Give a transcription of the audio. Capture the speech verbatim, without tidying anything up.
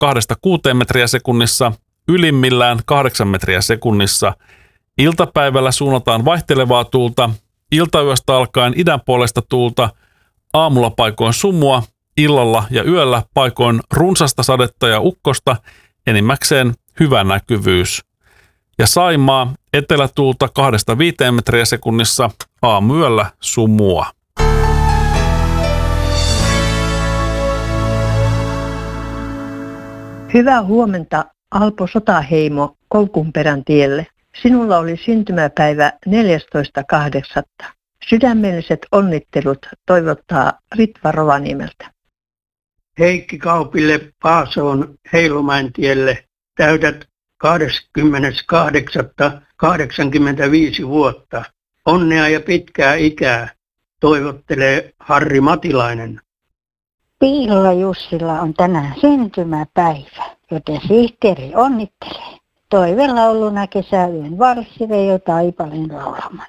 kahdesta kuuteen metriä sekunnissa, ylimmillään kahdeksan metriä sekunnissa. Iltapäivällä suunnataan vaihtelevaa tuulta, iltayöstä alkaen idän puolesta tuulta, aamulla paikoin sumua, illalla ja yöllä paikoin runsasta sadetta ja ukkosta, enimmäkseen hyvä näkyvyys. Ja Saimaa, etelätuulta kahdesta viiteen metriä sekunnissa, aamuyöllä sumua. Hyvää huomenta, Alpo Sotaheimo Kolkunperän tielle. Sinulla oli syntymäpäivä neljästoista kahdeksatta Sydämelliset onnittelut toivottaa Ritva Rovaniemeltä. Heikki Kaupille Paasoon Heilumäentielle. Täytät kahdeskymmeneskahdeksan kahdeksankymmentäviisi vuotta. Onnea ja pitkää ikää toivottelee Harri Matilainen. Piilolla Jussilla on tänään syntymäpäivä, joten sihteeri onnittelee. Toivelauluna kesäyön valssille, jota Taipaleen laulamaan.